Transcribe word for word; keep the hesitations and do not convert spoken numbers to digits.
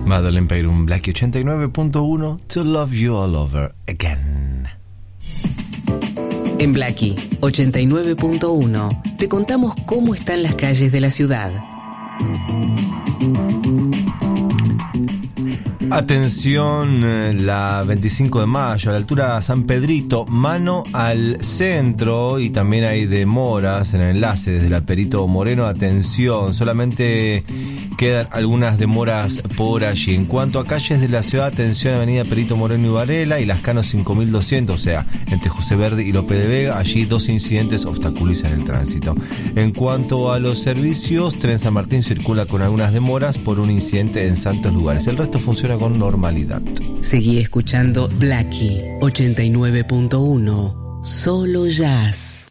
Madeleine Peyroux, Blackie ochenta y nueve punto uno, To Love You All Over Again. En Blackie ochenta y nueve punto uno te contamos cómo están las calles de la ciudad. Atención, la veinticinco de mayo, a la altura de San Pedrito, mano al centro, y también hay demoras en el enlace desde la Perito Moreno. Atención, solamente quedan algunas demoras por allí. En cuanto a calles de la ciudad, atención, avenida Perito Moreno y Varela y Lascano cinco mil doscientos, o sea, entre José Verdi y López de Vega, allí dos incidentes obstaculizan el tránsito. En cuanto a los servicios, Tren San Martín circula con algunas demoras por un incidente en Santos Lugares. El resto funciona con normalidad. Seguí escuchando Blackie ochenta y nueve punto uno, solo jazz.